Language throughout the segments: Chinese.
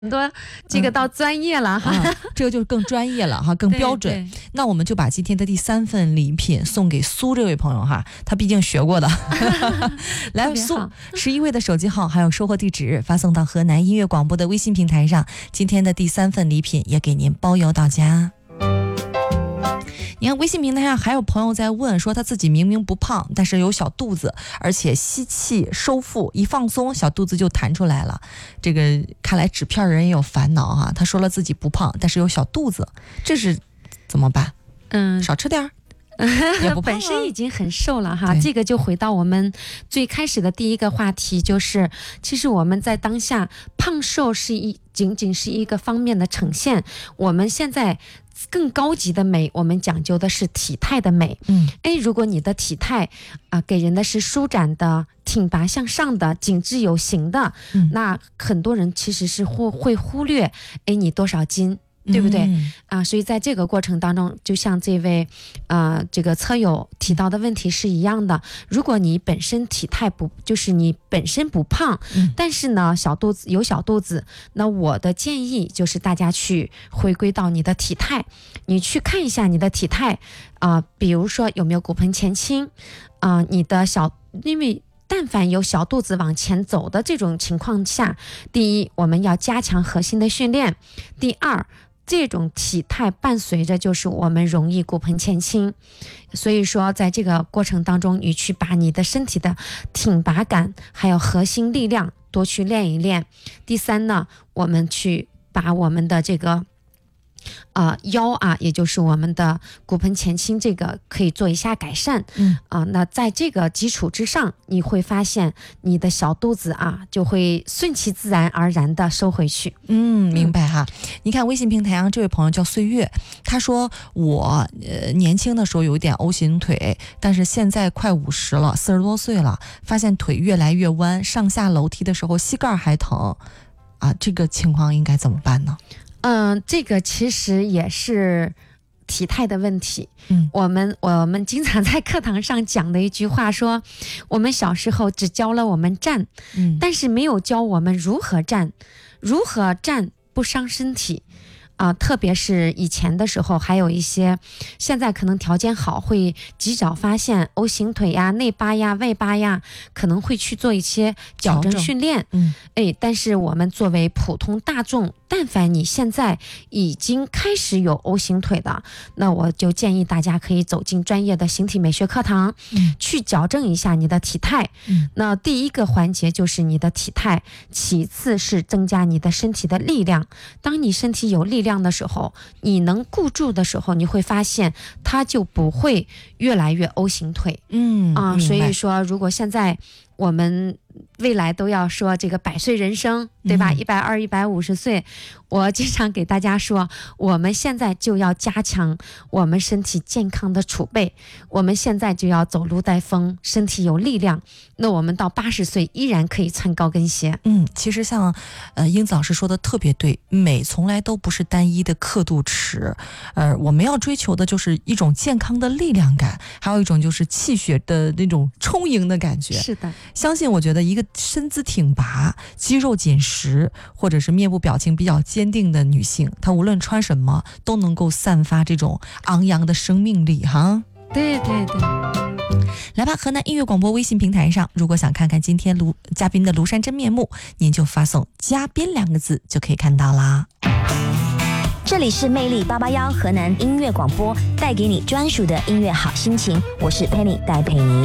很多这个到专业了哈， 这个就是更专业了哈，更标准。那我们就把今天的第3份礼品送给苏这位朋友哈，他毕竟学过的。来，苏11位的手机号还有收货地址发送到河南音乐广播的微信平台上，今天的第3份礼品也给您包邮到家。你看微信平台上还有朋友在问说他自己明明不胖，但是有小肚子，而且吸气收腹一放松小肚子就弹出来了。这个看来纸片人也有烦恼哈，他说了自己不胖，但是有小肚子，这是怎么办？少吃点儿。 本身已经很瘦了哈，这个就回到我们最开始的第一个话题，就是其实我们在当下胖瘦仅仅是一个方面的呈现，我们现在更高级的美，我们讲究的是体态的美。如果你的体态给人的是舒展的、挺拔向上的、紧致有型的，那很多人其实是会忽略你多少斤，对不对？所以在这个过程当中，就像这位这个车友提到的问题是一样的。如果你本身体态就是你本身不胖，但是呢有小肚子，那我的建议就是大家去回归到你的体态，你去看一下你的体态比如说有没有骨盆前倾你的因为但凡有小肚子往前走的这种情况下，第一，我们要加强核心的训练；第二，这种体态伴随着就是我们容易骨盆前倾，所以说在这个过程当中，你去把你的身体的挺拔感还有核心力量多去练一练。第三呢，我们去把我们的这个腰也就是我们的骨盆前倾，这个可以做一下改善。那在这个基础之上，你会发现你的小肚子就会顺其自然而然的收回去。 明白哈。你看微信平台上这位朋友叫岁月，他说我年轻的时候有一点 O 型腿，但是现在快50了，40多岁了，发现腿越来越弯，上下楼梯的时候膝盖还疼这个情况应该怎么办呢？ 这个其实也是体态的问题。我们经常在课堂上讲的一句话说，我们小时候只教了我们站，但是没有教我们如何站不伤身体。特别是以前的时候，还有一些现在可能条件好，会及早发现 O 型腿呀、内八呀、外八呀，可能会去做一些矫正训练。但是我们作为普通大众，但凡你现在已经开始有 O 型腿的，那我就建议大家可以走进专业的形体美学课堂，去矫正一下你的体态。那第一个环节就是你的体态，其次是增加你的身体的力量。当你身体有力量的时候，你能固住的时候，你会发现它就不会越来越 O 型腿。所以说如果现在我们未来都要说这个100岁人生，对吧？120、150岁，我经常给大家说，我们现在就要加强我们身体健康的储备，我们现在就要走路带风，身体有力量，那我们到80岁依然可以穿高跟鞋。 其实像英子老师说的特别对，美从来都不是单一的刻度尺，我们要追求的就是一种健康的力量感，还有一种就是气血的那种充盈的感觉。 是的， 相信我觉得一个身姿挺拔、肌肉紧实，或者是面部表情比较坚定的女性，她无论穿什么都能够散发这种昂扬的生命力哈。 对。 来吧，河南音乐广播微信平台上，如果想看看今天嘉宾的庐山真面目，您就发送嘉宾2个字就可以看到啦。 这里是魅力881河南音乐广播，带给你专属的音乐好心情，我是 Penny 戴佩妮。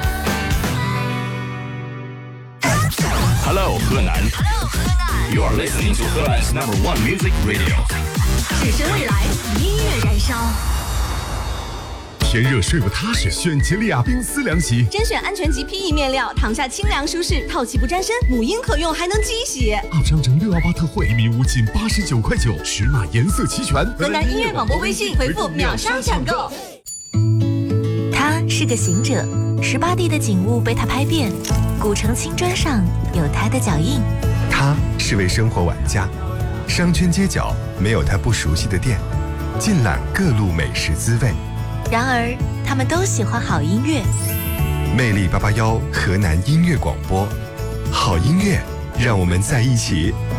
Hello 河南 You are listening to 河南 #1 music radio， 只身未来，音乐燃烧。 天热睡不踏实，选吉利亚冰丝凉席， 甄选安全级 PE 面料，躺下清凉舒适，透气不沾身，母婴可用，还能机洗。 2商城618特惠，1米5仅89块9，尺码颜色齐全。 河南音乐广播微信回复秒杀抢购。 他是个行者，18地的景物被他拍遍，古城青砖上有他的脚印。 他是位生活玩家，商圈街角没有他不熟悉的店，尽览各路美食滋味。 然而他们都喜欢好音乐。 魅力881河南音乐广播，好音乐让我们在一起。